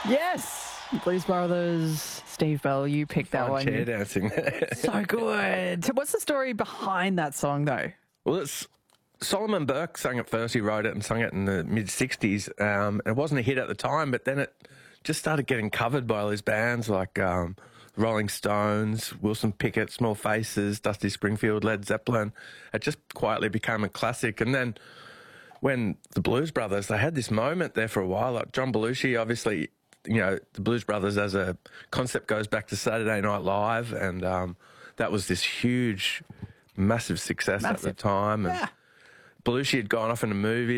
Yes, Blues Brothers. Steve Bell, you picked that one. Chair dancing. So good. So what's the story behind that song, though? Well, it's Solomon Burke sang it first. He wrote it and sung it in the mid-'60s. It wasn't a hit at the time, but then it just started getting covered by all these bands like Rolling Stones, Wilson Pickett, Small Faces, Dusty Springfield, Led Zeppelin. It just quietly became a classic. And then when the Blues Brothers, they had this moment there for a while. Like John Belushi, obviously, you know, the Blues Brothers as a concept goes back to Saturday Night Live, and that was this huge, massive success at the time. And Belushi had gone off into movies.